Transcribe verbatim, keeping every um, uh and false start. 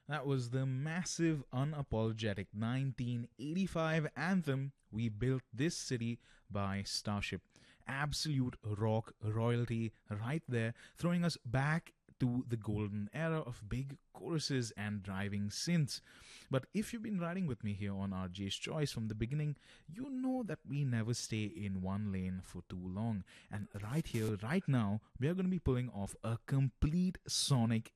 That was the massive, unapologetic nineteen eighty-five anthem We Built This City by Starship. Absolute rock royalty right there, throwing us back to the golden era of big choruses and driving synths. But if you've been riding with me here on R J's Choice from the beginning, you know that we never stay in one lane for too long. And right here, right now, we are going to be pulling off a complete sonic